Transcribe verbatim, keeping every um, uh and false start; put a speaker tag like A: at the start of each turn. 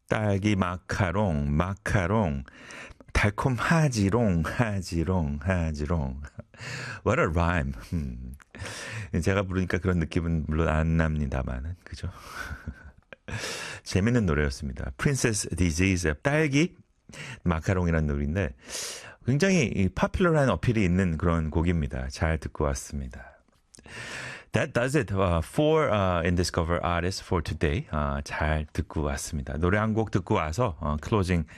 A: 딸기 마카롱, 마카롱. 달콤하지롱, 하지롱, 하지롱. What a rhyme. 음. 제가 부르니까 그런 느낌은 물론 안 납니다만, 그죠? 재밌는 노래였습니다. Princess Disease, 딸기 마카롱이라는 노래인데 굉장히 파퓰러한 어필이 있는 그런 곡입니다. 잘 듣고 왔습니다. That does it uh, for uh, Indiscover Artist for today. Uh, 잘 듣고 왔습니다. 노래 한 곡 듣고 와서 uh, 클로징